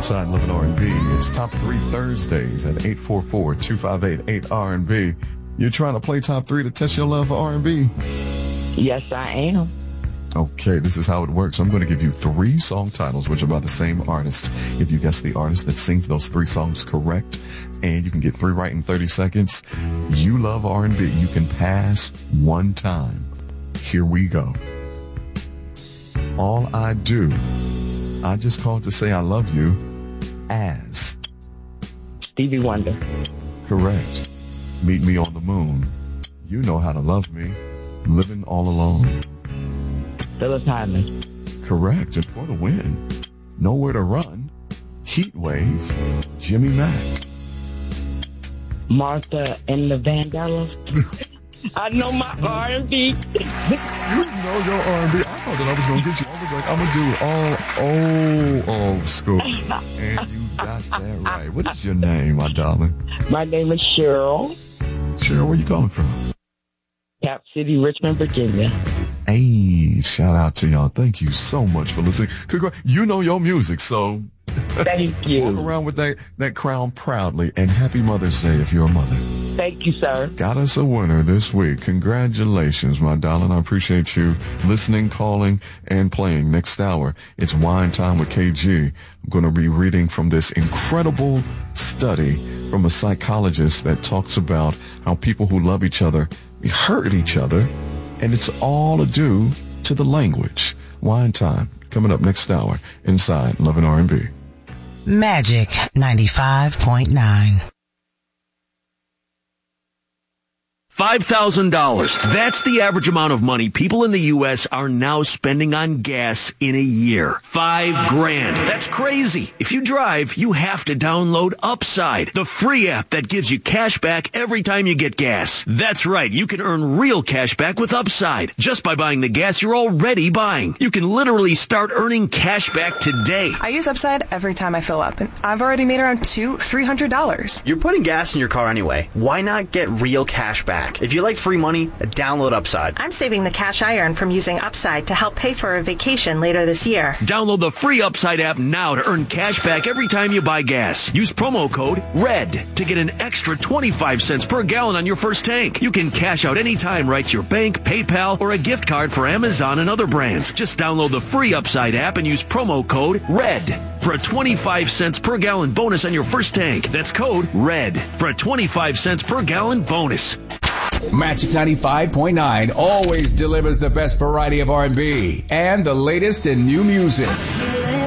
Inside Living R&B. It's Top 3 Thursdays at 844-258-8R&B. You're trying to play Top 3 to test your love for R&B? Yes, I am. Okay, this is how it works. I'm going to give you 3 song titles, which are by the same artist. If you guess the artist that sings those 3 songs correct, and you can get 3 right in 30 seconds, you love R&B. You can pass 1 time. Here we go. All I Do. I just called to say I love you as. Stevie Wonder. Correct. Meet Me on the Moon. You Know How to Love Me. Living All Alone. Phyllis Hyman. Correct. And for the win, Nowhere to Run. Heat Wave. Jimmy Mack. Martha and the Vandellas. I know my R&B. You know your R&B. I thought that I was going to get you. I was like, I'm going to do all old school. And you got that right. What is your name, my darling? My name is Cheryl. Cheryl, where you calling from? Cap City, Richmond, Virginia. Hey, shout out to y'all. Thank you so much for listening. You know your music, so thank you. Walk around with that crown proudly, and happy Mother's Day if you're a mother. Thank you, sir. Got us a winner this week. Congratulations, my darling. I appreciate you listening, calling, and playing. Next hour, it's Wine Time with KG. I'm going to be reading from this incredible study from a psychologist that talks about how people who love each other hurt each other, and it's all due to the language. Wine Time coming up next hour inside Lovin' R&B. Magic 95.9. $5,000. That's the average amount of money people in the U.S. are now spending on gas in a year. $5,000. That's crazy. If you drive, you have to download Upside, the free app that gives you cash back every time you get gas. That's right. You can earn real cash back with Upside just by buying the gas you're already buying. You can literally start earning cash back today. I use Upside every time I fill up, and I've already made around $300. You're putting gas in your car anyway. Why not get real cash back? If you like free money, download Upside. I'm saving the cash I earn from using Upside to help pay for a vacation later this year. Download the free Upside app now to earn cash back every time you buy gas. Use promo code RED to get an extra 25 cents per gallon on your first tank. You can cash out anytime right to your bank, PayPal, or a gift card for Amazon and other brands. Just download the free Upside app and use promo code RED for a 25 cents per gallon bonus on your first tank. That's code RED for a 25 cents per gallon bonus. Magic 95.9 always delivers the best variety of R&B and the latest in new music.